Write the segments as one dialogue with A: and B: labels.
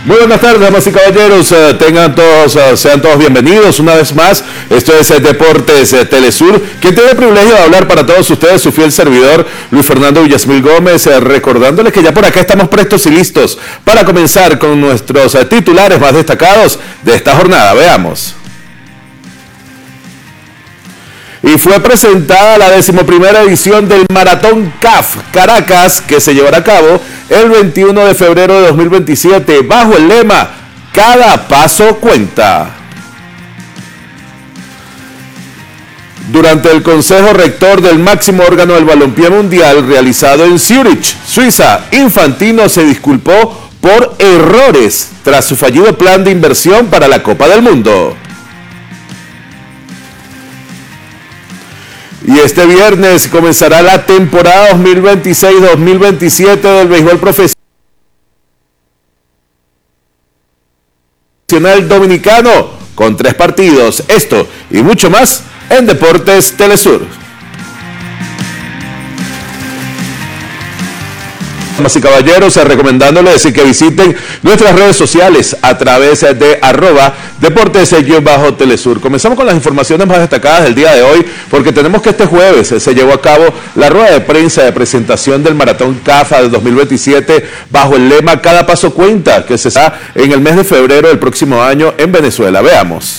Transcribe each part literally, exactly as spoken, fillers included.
A: Muy buenas tardes, damas y caballeros, uh, tengan todos, uh, sean todos bienvenidos una vez más. Esto es uh, Deportes uh, Telesur, quien tiene el privilegio de hablar para todos ustedes, su fiel servidor Luis Fernando Villasmil Gómez, uh, recordándoles que ya por acá estamos prestos y listos para comenzar con nuestros uh, titulares más destacados de esta jornada. Veamos. Y fue presentada la decimoprimera edición del Maratón C A F Caracas, que se llevará a cabo el veintiuno de febrero de dos mil veintisiete, bajo el lema Cada paso cuenta. Durante el Consejo Rector del máximo órgano del balompié mundial realizado en Zúrich, Suiza, Infantino se disculpó por errores tras su fallido plan de inversión para la Copa del Mundo. Y este viernes comenzará la temporada dos mil veintiséis dos mil veintisiete del béisbol profesional dominicano con tres partidos. Esto y mucho más en Deportes Telesur. Damas y caballeros, recomendándoles que visiten nuestras redes sociales a través de arroba Deportes-Telesur. Comenzamos con las informaciones más destacadas del día de hoy, porque tenemos que este jueves se llevó a cabo la rueda de prensa de presentación del Maratón C A F de dos mil veintisiete bajo el lema Cada paso cuenta, que se hará en el mes de febrero del próximo año en Venezuela. Veamos.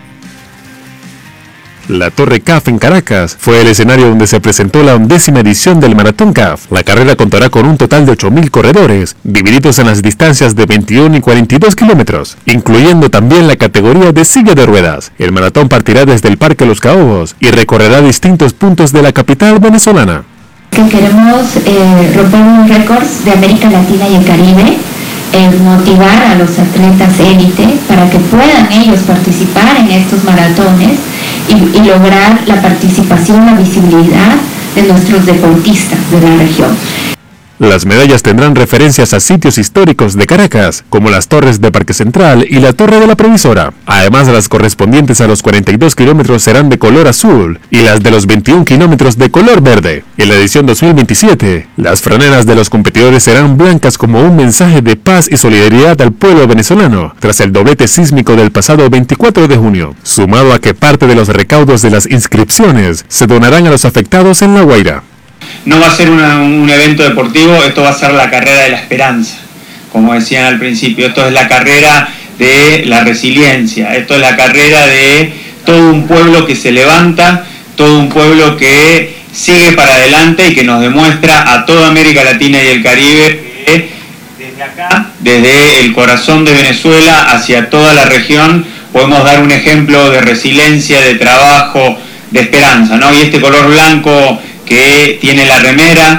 B: La Torre C A F en Caracas fue el escenario donde se presentó la undécima edición del Maratón C A F. La carrera contará con un total de ocho mil corredores, divididos en las distancias de veintiuno y cuarenta y dos kilómetros, incluyendo también la categoría de silla de ruedas. El maratón partirá desde el Parque Los Caobos y recorrerá distintos puntos de la capital venezolana.
C: Que queremos eh, romper un récords de América Latina y el Caribe, eh, motivar a los atletas élite para que puedan ellos participar en estos maratones y, y lograr la participación, la visibilidad de nuestros deportistas de la región.
B: Las medallas tendrán referencias a sitios históricos de Caracas, como las torres de Parque Central y la Torre de la Provisora. Además, las correspondientes a los cuarenta y dos kilómetros serán de color azul y las de los veintiún kilómetros de color verde. En la edición dos mil veintisiete, las franelas de los competidores serán blancas como un mensaje de paz y solidaridad al pueblo venezolano, tras el doblete sísmico del pasado veinticuatro de junio, sumado a que parte de los recaudos de las inscripciones se donarán a los afectados en La Guaira.
D: No va a ser una, un evento deportivo, esto va a ser la carrera de la esperanza, como decían al principio. Esto es la carrera de la resiliencia, esto es la carrera de todo un pueblo que se levanta, todo un pueblo que sigue para adelante y que nos demuestra a toda América Latina y el Caribe que desde acá, desde el corazón de Venezuela hacia toda la región, podemos dar un ejemplo de resiliencia, de trabajo, de esperanza, ¿no? Y este color blanco que tiene la remera,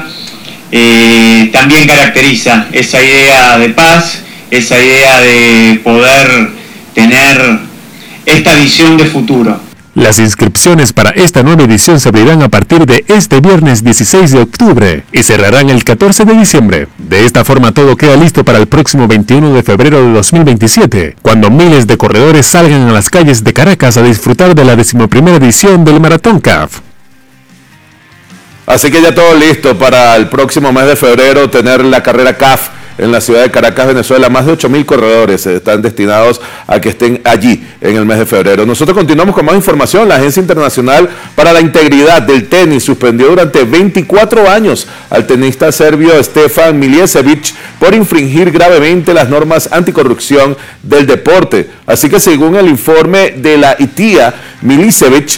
D: eh, también caracteriza esa idea de paz, esa idea de poder tener esta visión de futuro.
B: Las inscripciones para esta nueva edición se abrirán a partir de este viernes dieciséis de octubre y cerrarán el catorce de diciembre. De esta forma todo queda listo para el próximo veintiuno de febrero de dos mil veintisiete, cuando miles de corredores salgan a las calles de Caracas a disfrutar de la decimoprimera edición del Maratón C A F.
A: Así que ya todo listo para el próximo mes de febrero tener la carrera C A F en la ciudad de Caracas, Venezuela. Más de ocho mil corredores están destinados a que estén allí en el mes de febrero. Nosotros continuamos con más información. La Agencia Internacional para la Integridad del Tenis suspendió durante veinticuatro años al tenista serbio Stefan Milicevic por infringir gravemente las normas anticorrupción del deporte. Así que según el informe de la I T I A, Milicevic